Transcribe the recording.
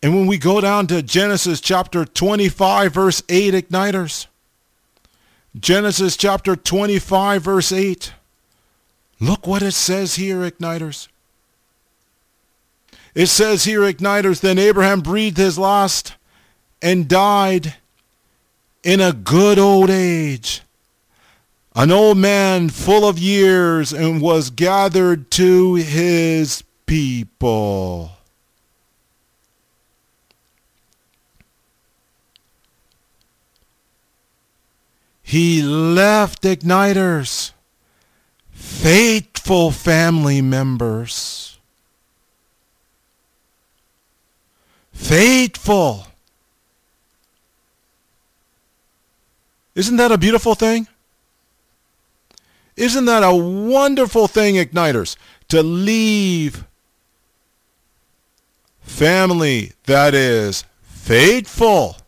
And when we go down to Genesis chapter 25, verse 8, Igniters. Genesis chapter 25, verse 8. Look what it says here, Igniters. It says here, Igniters, then Abraham breathed his last and died in a good old age, an old man full of years, and was gathered to his people. He left, Igniters, faithful family members. Faithful. Isn't that a beautiful thing? Isn't that a wonderful thing, Igniters, to leave family that is faithful?